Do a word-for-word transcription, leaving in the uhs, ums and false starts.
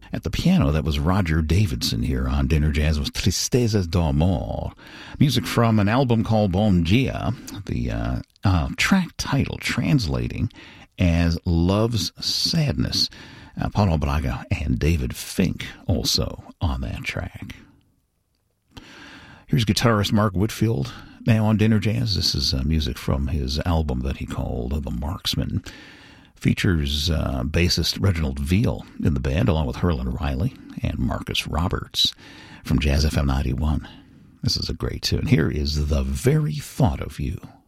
At the piano, that was Roger Davidson here on Dinner Jazz with Tristezas d'Amor. Music from an album called Bon Dia, the uh, uh, track title translating as Love's Sadness. Uh, Paulo Braga and David Fink also on that track. Here's guitarist Mark Whitfield now on Dinner Jazz. This is uh, music from his album that he called The Marksman. Features uh, bassist Reginald Veal in the band, along with Herlin Riley and Marcus Roberts from Jazz F M ninety-one. This is a great tune. Here is The Very Thought of You.